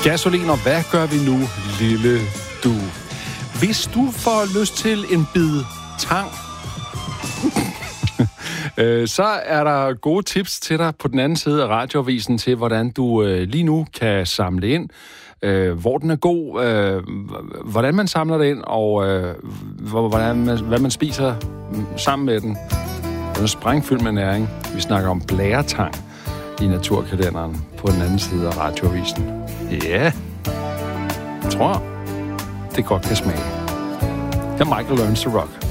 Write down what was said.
Gasolin, og hvad gør vi nu, lille du? Hvis du får lyst til en bid tang, så er der gode tips til dig på den anden side af radioavisen til, hvordan du lige nu kan samle ind, hvor den er god, hvordan man samler det ind, og hvad man spiser sammen med den. Den er sprængfyldt med næring. Vi snakker om blæretang i Naturkalenderen på den anden side af radioavisen. Ja, jeg tror, det godt kan smage. Her Michael Learns to Rock.